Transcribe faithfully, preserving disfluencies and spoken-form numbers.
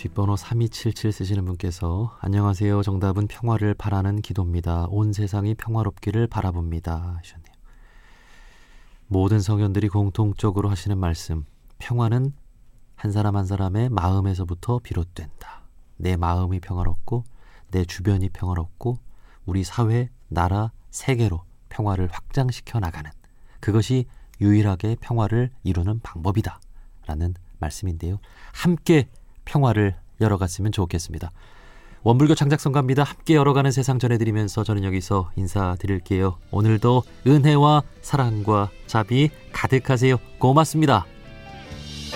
뒷번호 삼이칠칠 쓰시는 분께서 안녕하세요. 정답은 평화를 바라는 기도입니다. 온 세상이 평화롭기를 바라봅니다 하셨네요. 모든 성현들이 공통적으로 하시는 말씀, 평화는 한 사람 한 사람의 마음에서부터 비롯된다. 내 마음이 평화롭고 내 주변이 평화롭고 우리 사회, 나라, 세계로 평화를 확장시켜 나가는, 그것이 유일하게 평화를 이루는 방법이다 라는 말씀인데요. 함께 평화를 열어갔으면 좋겠습니다. 원불교 창작성가입니다. 함께 열어가는 세상 전해드리면서 저는 여기서 인사드릴게요. 오늘도 은혜와 사랑과 자비 가득하세요. 고맙습니다.